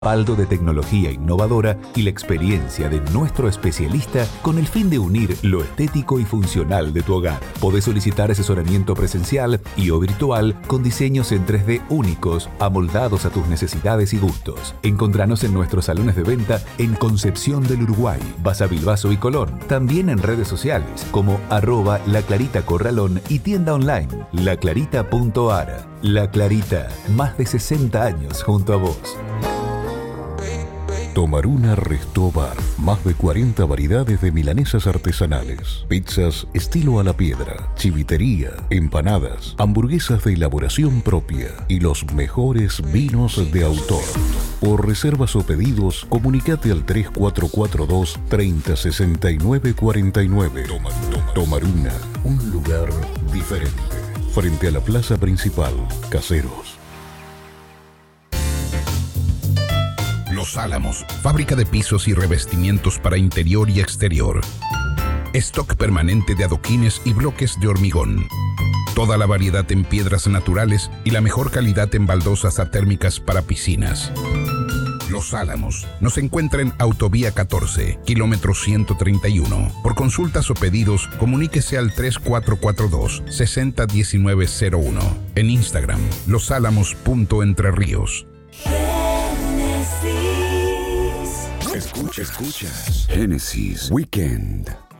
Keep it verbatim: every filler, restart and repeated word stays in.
Respaldo de tecnología innovadora y la experiencia de nuestro especialista con el fin de unir lo estético y funcional de tu hogar. Podés solicitar asesoramiento presencial y o virtual con diseños en tres D únicos, amoldados a tus necesidades y gustos. Encontranos en nuestros salones de venta en Concepción del Uruguay, Basavilbaso y Colón. También en redes sociales como arroba La Clarita Corralón y tienda online laclarita punto ar. La Clarita, más de sesenta años junto a vos. Tomaruna Resto Bar. Más de cuarenta variedades de milanesas artesanales, pizzas estilo a la piedra, chivitería, empanadas, hamburguesas de elaboración propia y los mejores vinos de autor. Por reservas o pedidos, comunicate al tres cuatro cuatro dos, treinta, sesenta y nueve, cuarenta y nueve. Tomaruna, un lugar diferente. Frente a la plaza principal, Caseros. Los Álamos, fábrica de pisos y revestimientos para interior y exterior. Stock permanente de adoquines y bloques de hormigón. Toda la variedad en piedras naturales y la mejor calidad en baldosas atérmicas para piscinas. Los Álamos nos encuentra en Autovía catorce, kilómetro ciento treinta y uno. Por consultas o pedidos, comuníquese al tres cuatro cuatro dos, sesenta, diecinueve cero uno. En Instagram, losálamos punto entre ríos. Escucha, escuchas. Génesis Weekend.